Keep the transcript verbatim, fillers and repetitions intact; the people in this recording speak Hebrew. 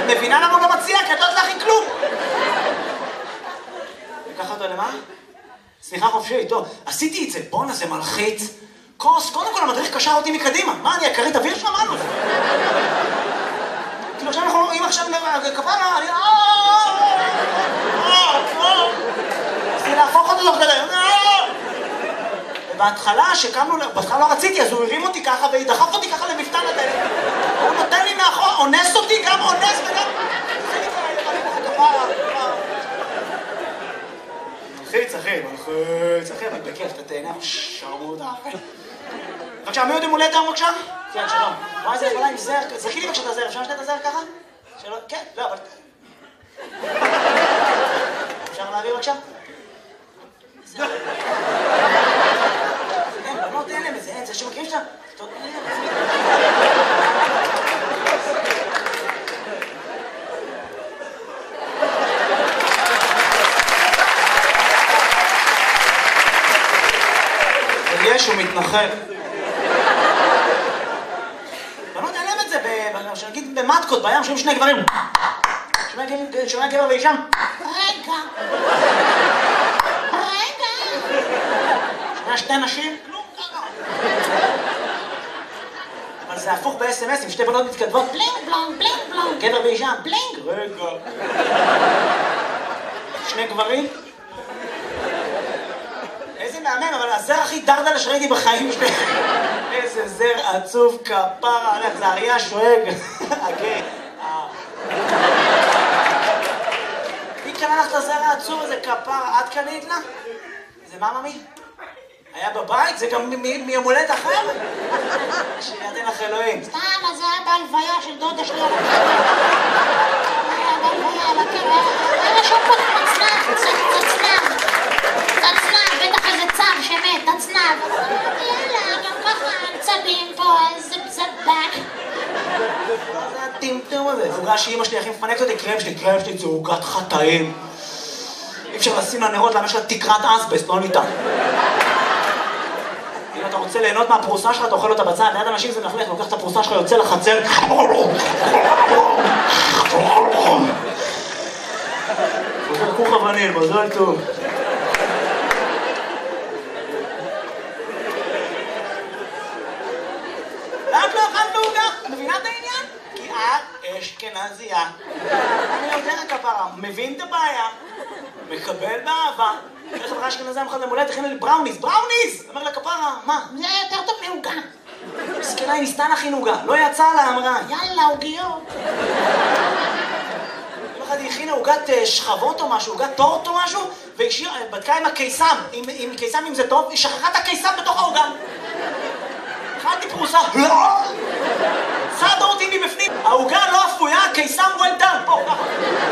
את מבינה למה הוא לא מציע? כי את לא יודעת להכין כלום. לקח אותו למה? סליחה חופשי, טוב, עשיתי את זה, בואנה זה מלחיץ. כוס, קודם כל המדריך קשר אותי מקדימה. מה, אני הכרית אוויר שלו? מה לו? כאילו עכשיו אנחנו, אם עכשיו כפרה, אני... רציתי להפוך אותו תוך כדי. ובהתחלה, שקמנו, בהתחלה לא רציתי, אז הוא הרים אותי ככה ודחף אותי ככה למפתן הדלת. הוא נותן לי מאחור, אונס אותי, גם אונס וגם... מלחיץ, אחי, מלחיץ, אחי, אבל בכיף, אתה תהנה, שרמוטה. בבקשה, מי יודעים מולי את היום בבקשה? כן, שלום. וואי, זה יכולה עם זר, זכי לי בבקשה את הזר, אפשר לשתת את הזר ככה? שלום, כן, לא, אבל... אפשר להביא בבקשה? זר. אין, בנות אין להם איזה, אין, זה שמכירים שאתה... יש, הוא מתנחל. בנות אין להם את זה, שנגיד במטקות, בים, שומעים שני גברים. שומע גבר ואישה. רגע. רגע. שומע שתי נשים. כלום ככה. אבל זה הפוך ב-אס אם אס, עם שתי בנות מתכתבות. בלינג בלונג, בלינג בלונג. גבר ואישה. בלינג. רגע. שני גברים. איזה מהמם, אבל הזר הכי דרדלה שראיתי בחיים שלי. איזה זר עצוב כפרה עליך, זה אריה שואג. אוקיי. מי קנה לך את הזר העצוב הזה כפרה? את קנית לה? זה מה ממי? היה בבית? זה גם מיומולדת אחר? שידן לך אלוהים. סתם, אז זה היה בהלוויה של דודה שלי. היה בהלוויה על הקרב. היה שום פה תצנב, תצנב. תצנב, בטח איזה צב שמת, תצנב. יאללה, גם ככה צבים פה, איזה בזבק. זה הטמטום הזה. עוגה שאמא שלי הכי מפנקת אותי, קרם שלי, קרם שלי זה עוגת חטאים. אי אפשר לשים לה נרות, למה יש לה תקרת אסבסט, לא ניתן. אם אתה רוצה ליהנות מהפרוסה שלך, אתה אוכל אותה בצד. ליד אנשים זה מלכלך, לוקח את הפרוסה שלך, יוצא לחצר. חוזר כוך אבנים, מזל טוב. את לא אכלת עוגה? מבינה את העניין? כי את אשכנזייה. אני יודע כפרה, מבין את הבעיה, מקבל באהבה. איך חברה אשכנזייה מחד למולדת, הכינה לי בראוניס, בראוניס! אומר לה כפרה, מה? זה יותר טוב מעוגה. מסכנה, היא ניסתה להכין עוגה, לא יצא לה, אמרה, יאללה, עוגיות. יום אחד היא הכינה עוגת שכבות או משהו, עוגת טורט או משהו, והיא בדקה עם הקיסם, עם קיסם אם זה טוב, היא שכחה את הקיסם בתוך העוגה. אכלתי פרוסה, לא!